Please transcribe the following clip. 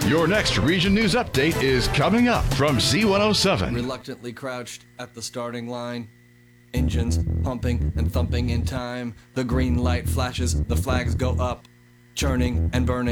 Your next Region News Update is coming up from Z107. Reluctantly crouched at the starting line. Engines pumping and thumping in time. The green light flashes, the flags go up, churning and burning.